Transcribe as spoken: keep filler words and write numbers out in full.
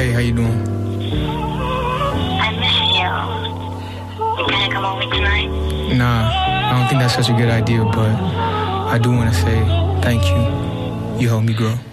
Hey, how you doing? I miss you. You gonna come over tonight? Nah, I don't think that's such a good idea, but I do want to say thank you. You helped me grow.